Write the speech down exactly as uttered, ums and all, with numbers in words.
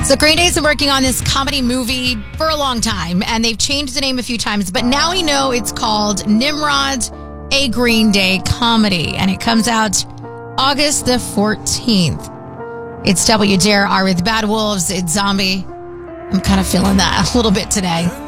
So Green Day's been working on this comedy movie for a long time, and they've changed the name a few times, but now we know it's called Nimrod, a Green Day comedy, and it comes out August the fourteenth. It's W J R R with Bad Wolves. It's Zombie. I'm kind of feeling that a little bit today.